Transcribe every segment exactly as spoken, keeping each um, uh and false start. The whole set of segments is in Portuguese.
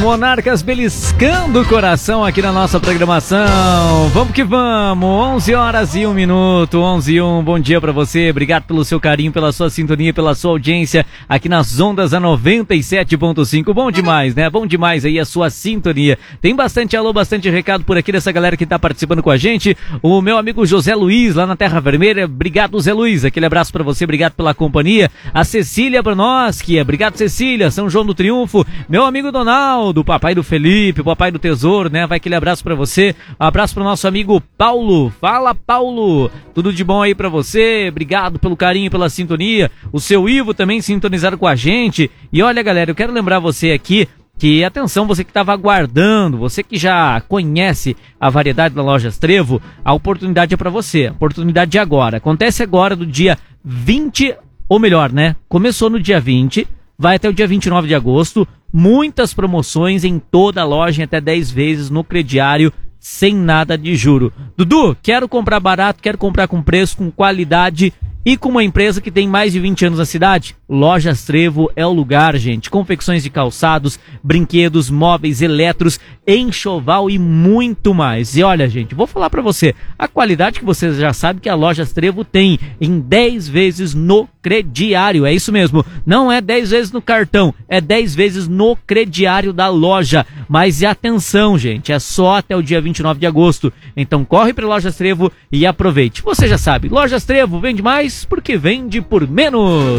Monarcas beliscando o coração aqui na nossa programação. Vamos que vamos, onze horas e um minuto, onze e um, bom dia pra você, obrigado pelo seu carinho, pela sua sintonia, pela sua audiência aqui nas ondas da noventa e sete ponto cinco, bom demais, né? Bom demais aí a sua sintonia. Tem bastante alô, bastante recado por aqui dessa galera que tá participando com a gente. O meu amigo José Luiz, lá na Terra Vermelha, obrigado Zé Luiz, aquele abraço pra você, obrigado pela companhia. A Cecília Branoski, obrigado Cecília, São João do Triunfo, meu amigo Donaldo, do papai do Felipe, o papai do Tesouro, né? Vai aquele abraço pra você. Um abraço pro nosso amigo Paulo. Fala, Paulo. Tudo de bom aí pra você. Obrigado pelo carinho, pela sintonia. O seu Ivo também sintonizado com a gente. E olha, galera, eu quero lembrar você aqui que, atenção, você que estava aguardando, você que já conhece a variedade da Lojas Trevo, a oportunidade é pra você. A oportunidade de agora. Acontece agora do dia vinte, ou melhor, né? Começou no dia vinte, vai até o dia vinte e nove de agosto. Muitas promoções em toda a loja, em até dez vezes no crediário, sem nada de juro. Dudu, quero comprar barato, quero comprar com preço, com qualidade e com uma empresa que tem mais de vinte anos na cidade. Lojas Trevo é o lugar, gente. Confecções de calçados, brinquedos, móveis, eletros, enxoval e muito mais. E olha, gente, vou falar pra você, a qualidade que você já sabe que a Lojas Trevo tem em dez vezes no crediário. É isso mesmo, não é dez vezes no cartão, é dez vezes no crediário da loja. Mas e atenção, gente, é só até o dia vinte e nove de agosto. Então corre pra Lojas Trevo e aproveite. Você já sabe, Lojas Trevo vende mais porque vende por menos.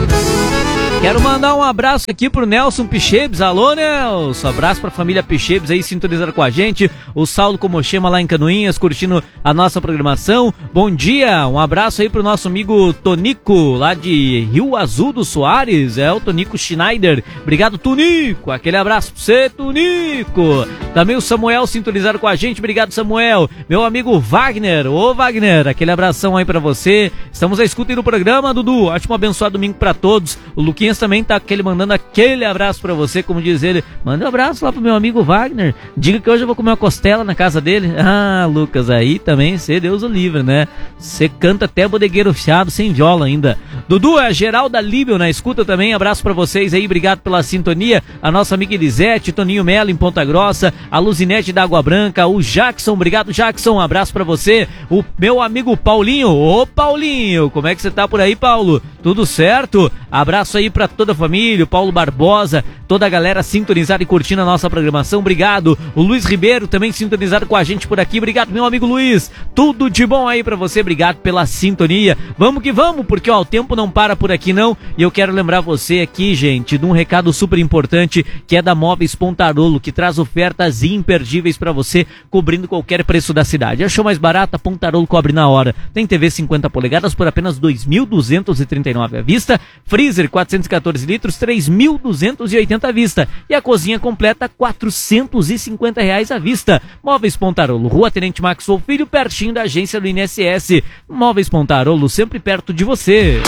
Quero mandar um abraço aqui pro Nelson Pichebes. Alô, Nelson. Abraço pra família Pichebes aí, sintonizando com a gente. O Saulo Comochema lá em Canoinhas, curtindo a nossa programação. Bom dia. Um abraço aí pro nosso amigo Tonico, lá de Rio Azul do Soares. É o Tonico Schneider. Obrigado, Tonico. Aquele abraço pra você, Tonico. Também o Samuel sintonizado com a gente. Obrigado, Samuel. Meu amigo Wagner. Ô, Wagner, aquele abração aí pra você. Estamos à escuta aí no programa, Dudu. Ótimo, abençoado domingo pra todos. O Luquinhas também tá aquele, mandando aquele abraço pra você, como diz ele. Manda um abraço lá pro meu amigo Wagner. Diga que hoje eu vou comer uma costela na casa dele. Ah, Lucas, aí também, cê Deus o livre, né? Você canta até bodegueiro fiado, sem viola ainda. Dudu, é a Geralda Líbio na escuta também. Abraço pra vocês aí, obrigado pela sintonia. A nossa amiga Elisete, Toninho Melo em Ponta Grossa, a Luzinete da Água Branca, o Jackson, obrigado Jackson, um abraço pra você. O meu amigo Paulinho, ô Paulinho, como é que você tá por aí, Paulo? Tudo certo? Abraço aí pra toda a família, o Paulo Barbosa, toda a galera sintonizada e curtindo a nossa programação, obrigado. O Luiz Ribeiro também sintonizado com a gente por aqui, obrigado meu amigo Luiz, tudo de bom aí pra você, obrigado pela sintonia. Vamos que vamos, porque ó, o tempo não para por aqui não, e eu quero lembrar você aqui, gente, de um recado super importante, que é da Móveis Pontarolo, que traz ofertas imperdíveis pra você, cobrindo qualquer preço da cidade. Achou mais barata? Pontarolo cobre na hora. Tem T V cinquenta polegadas por apenas dois mil duzentos e trinta e nove à vista, freezer quatrocentos e quatorze litros, três mil duzentos e oitenta à vista, e a cozinha completa quatrocentos e cinquenta reais à vista. Móveis Pontarolo, Rua Tenente Maxwell Filho, pertinho da agência do I N S S. Móveis Pontarolo, sempre perto de você.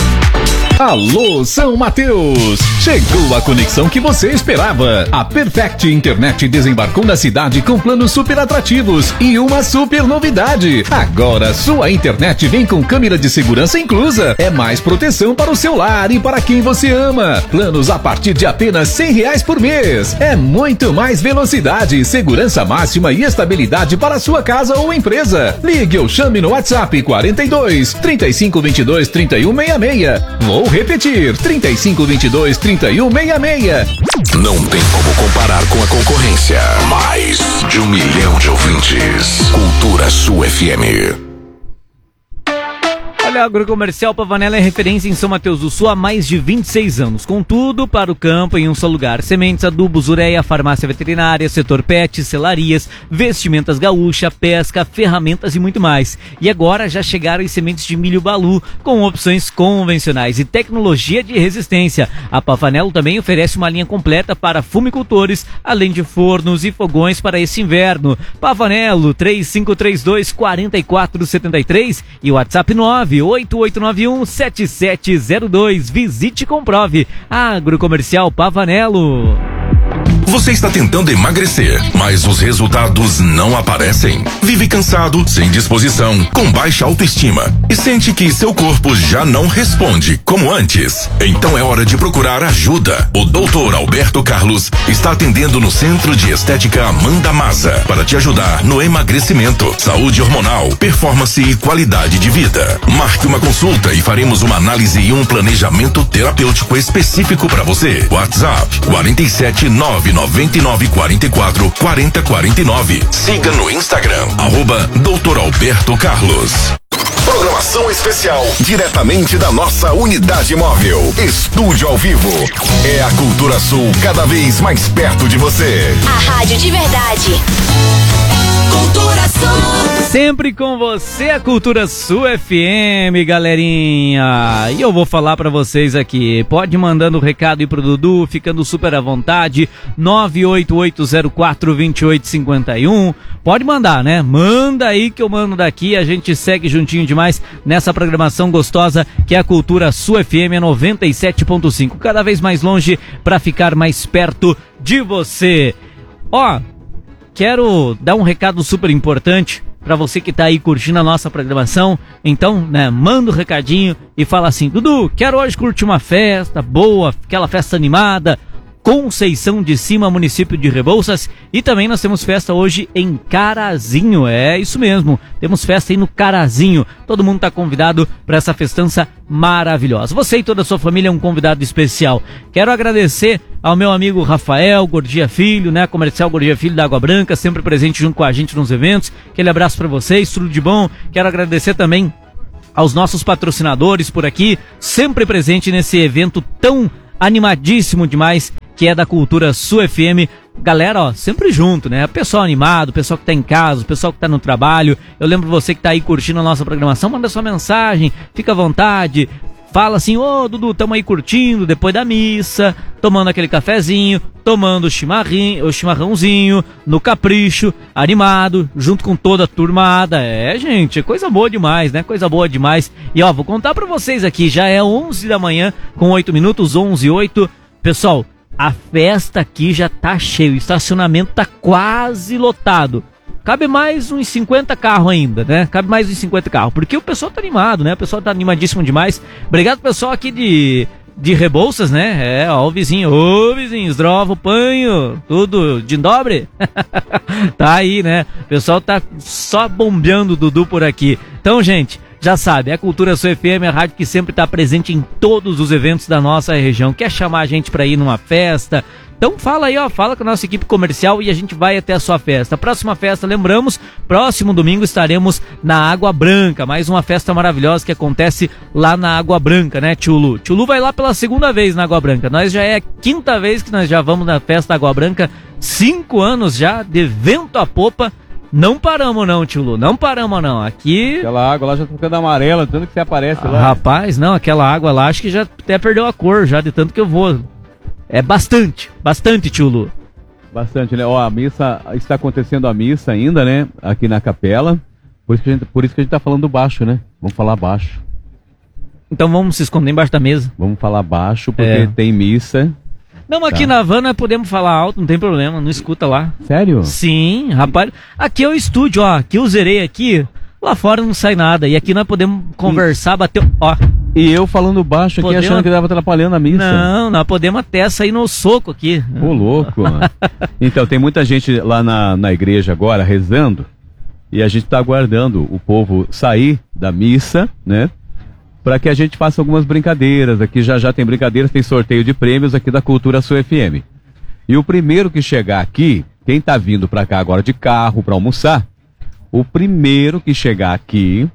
Alô, São Mateus! Chegou a conexão que você esperava. A Perfect Internet desembarcou na cidade com planos super atrativos e uma super novidade. Agora sua internet vem com câmera de segurança inclusa. É mais proteção para o seu lar e para quem você ama. Planos a partir de apenas cem reais por mês. É muito mais velocidade, segurança máxima e estabilidade para a sua casa ou empresa. Ligue ou chame no WhatsApp quarenta e dois, trinta e cinco, vinte e dois, trinta e um, sessenta e seis. Vou repetir, trinta e cinco, vinte e dois, trinta e um, sessenta e seis. Não tem como comparar com a concorrência. Mais de um milhão de ouvintes. Cultura Sul F M. Olha, a Agrocomercial Pavanella é referência em São Mateus do Sul há mais de vinte e seis anos, com tudo para o campo em um só lugar: sementes, adubos, ureia, farmácia veterinária, setor pet, selarias, vestimentas gaúcha, pesca, ferramentas e muito mais. E agora já chegaram as sementes de milho balu, com opções convencionais e tecnologia de resistência. A Pavanello também oferece uma linha completa para fumicultores, além de fornos e fogões para esse inverno. Pavanello, três cinco três dois, quatro quatro sete três e o WhatsApp nove oito oito nove um, sete sete zero dois. Visite e comprove. Agrocomercial Pavanello. Você está tentando emagrecer, mas os resultados não aparecem? Vive cansado, sem disposição, com baixa autoestima e sente que seu corpo já não responde como antes? Então é hora de procurar ajuda. O doutor Alberto Carlos está atendendo no Centro de Estética Amanda Maza para te ajudar no emagrecimento, saúde hormonal, performance e qualidade de vida. Marque uma consulta e faremos uma análise e um planejamento terapêutico específico para você. WhatsApp quarenta e sete nove noventa e nove quarenta e quatro quarenta quarenta e nove. Siga no Instagram arroba doutor Alberto Carlos. Programação especial, diretamente da nossa unidade móvel. Estúdio ao vivo. É a Cultura Sul cada vez mais perto de você. A rádio de verdade. Cultura Sul. Sempre com você, a Cultura Sul F M, galerinha. E eu vou falar pra vocês aqui. Pode ir mandando o recado aí pro Dudu, ficando super à vontade. nove oito oito zero quatro dois oito cinco um. Pode mandar, né? Manda aí que eu mando daqui. A gente segue juntinho demais nessa programação gostosa que é a Cultura Sul F M noventa e sete ponto cinco. Cada vez mais longe pra ficar mais perto de você. Ó, quero dar um recado super importante para você que tá aí curtindo a nossa programação. Então, né, manda um recadinho e fala assim: Dudu, quero hoje curtir uma festa boa, aquela festa animada, Conceição de Cima, município de Rebouças. E também nós temos festa hoje em Carazinho, é isso mesmo, temos festa aí no Carazinho. Todo mundo tá convidado para essa festança maravilhosa. Você e toda a sua família é um convidado especial. Quero agradecer ao meu amigo Rafael Gordia Filho, né, comercial Gordia Filho da Água Branca, sempre presente junto com a gente nos eventos. Aquele abraço para vocês, tudo de bom. Quero agradecer também aos nossos patrocinadores por aqui, sempre presente nesse evento tão animadíssimo demais que é da Cultura Sul F M. Galera, ó, sempre junto, né? Pessoal animado, pessoal que tá em casa, pessoal que tá no trabalho. Eu lembro você que tá aí curtindo a nossa programação, manda sua mensagem, fica à vontade. Fala assim: ô Dudu, tamo aí curtindo depois da missa, tomando aquele cafezinho, tomando o chimarrão, o chimarrãozinho, no capricho, animado, junto com toda a turmada. É, gente, coisa boa demais, né? Coisa boa demais. E ó, vou contar pra vocês aqui, já é onze da manhã, com oito minutos, onze e oito. Pessoal, a festa aqui já tá cheio, o estacionamento tá quase lotado. Cabe mais uns cinquenta carros ainda, né? Cabe mais uns cinquenta carros, porque o pessoal tá animado, né? O pessoal tá animadíssimo demais. Obrigado, pessoal aqui de, de Rebouças, né? É, ó, o vizinho. Ô, vizinho, esdrova o panho, tudo de dobre. Tá aí, né? O pessoal tá só bombeando o Dudu por aqui. Então, gente, já sabe, a Cultura Sul F M é a rádio que sempre está presente em todos os eventos da nossa região. Quer chamar a gente para ir numa festa? Então fala aí, ó, fala com a nossa equipe comercial e a gente vai até a sua festa. Próxima festa, lembramos, próximo domingo estaremos na Água Branca, mais uma festa maravilhosa que acontece lá na Água Branca, né, Tio Lu? Tio Lu vai lá pela segunda vez na Água Branca. Nós já é a quinta vez que nós já vamos na festa da Água Branca, cinco anos já, de vento a popa. Não paramos não, tio Lu, não paramos não, aqui... Aquela água lá já tá ficando amarela, tanto que você aparece ah, lá. Rapaz, não, aquela água lá acho que já até perdeu a cor, já de tanto que eu vou. É bastante, bastante, tio Lu. Bastante, né? Ó, a missa, está acontecendo a missa ainda, né, aqui na capela, por isso que a gente, por isso que a gente tá falando baixo, né? Vamos falar baixo. Então vamos se esconder embaixo da mesa. Vamos falar baixo, porque é. tem missa... Não, aqui tá. Na van nós podemos falar alto, não tem problema, não escuta lá. Sério? Sim, rapaz. Aqui é o estúdio, ó, aqui eu zerei aqui, lá fora não sai nada. E aqui nós podemos conversar, bater, ó. E eu falando baixo aqui, podemos... achando que tava atrapalhando a missa. Não, nós podemos até sair no soco aqui. Ô, louco. Então, tem muita gente lá na, na igreja agora rezando, e a gente tá aguardando o povo sair da missa, né? Para que a gente faça algumas brincadeiras. Aqui já já tem brincadeiras, tem sorteio de prêmios aqui da Cultura Sul F M. E o primeiro que chegar aqui, quem tá vindo para cá agora de carro para almoçar, o primeiro que chegar aqui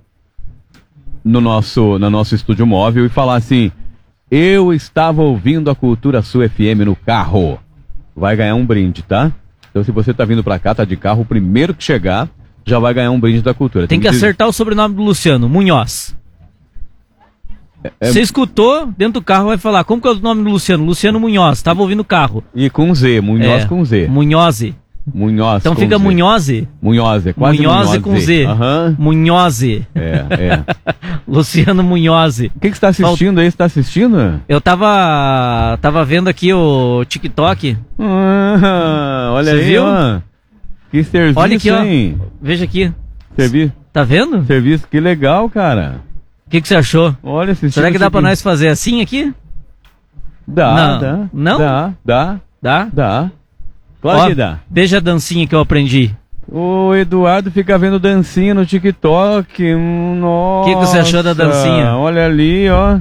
no nosso, no nosso estúdio móvel e falar assim: eu estava ouvindo a Cultura Sul F M no carro, vai ganhar um brinde, tá? Então se você tá vindo para cá, tá de carro, o primeiro que chegar já vai ganhar um brinde da Cultura. Tem, tem que, que acertar dizer... o sobrenome do Luciano, Munhoz. Você é... escutou, dentro do carro vai falar, como que é o nome do Luciano? Luciano Munhoz, estava ouvindo o carro. E com Z, Munhoz é, com Z. Munhoz. Munhoz. Então com fica Z. Munhose? Munhose, é quase Munhose com Z. Aham. Munhose. É, é. Luciano Munhose. O que, que você tá assistindo aí? Você tá assistindo? Eu tava. Tava vendo aqui o TikTok. Ah, olha Você aí, viu? ó. Que serviço, Olha aqui, ó. hein? Veja aqui. Serviço, Tá vendo? serviço, que legal, cara. O que, que você achou? Olha, esse Será que dá pra nós fazer assim aqui? Dá, Não. dá. Não? Dá, dá, Dá? dá. Claro Ó, que dá. veja a dancinha que eu aprendi. O Eduardo fica vendo dancinha no TikTok. Hum, Nossa. Que que você achou da dancinha? Olha ali, ó.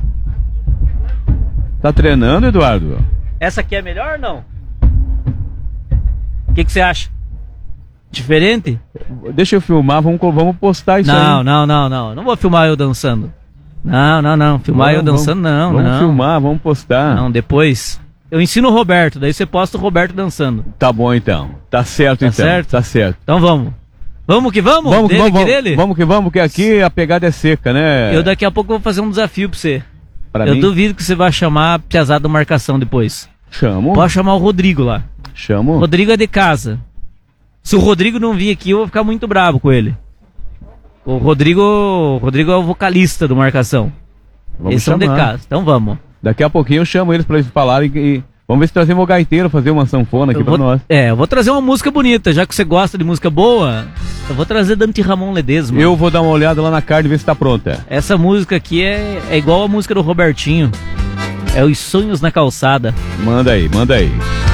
Tá treinando, Eduardo? Essa aqui é melhor ou não? O que, que você acha? Diferente? Deixa eu filmar, vamos, co- vamos postar isso Não, aí. não, não, não. Não vou filmar eu dançando. Não, não, não. Filmar eu Vamos, dançando, não, Vamos não. filmar, vamos postar. Não, depois. Eu ensino o Roberto, daí você posta o Roberto dançando. Tá bom então. Tá certo Tá então. certo? Tá certo. Então vamos. Vamos que vamos? Vamos que Dele, vamos, que vamos, dele? vamos que vamos, que aqui a pegada é seca, né? Eu daqui a pouco vou fazer um desafio pra você. Pra eu mim, duvido que você vai chamar a piazada do marcação depois. chamo. Pode chamar o Rodrigo lá. Chamo. O Rodrigo é de casa. Se o Rodrigo não vir aqui, eu vou ficar muito bravo com ele. O Rodrigo, o Rodrigo é o vocalista do marcação. Vamos Eles são de chamar. casa, então vamos. Daqui a pouquinho eu chamo eles pra eles falarem e vamos ver se trazemos o gaiteiro fazer uma sanfona aqui Eu pra vou, nós. é, eu vou trazer uma música bonita, já que você gosta de música boa. Eu vou trazer Dante Ramon Ledesma. Eu vou dar uma olhada lá na carne e ver se tá pronta. Essa música aqui é, é igual a música do Robertinho. É Os Sonhos na Calçada. Manda aí, manda aí.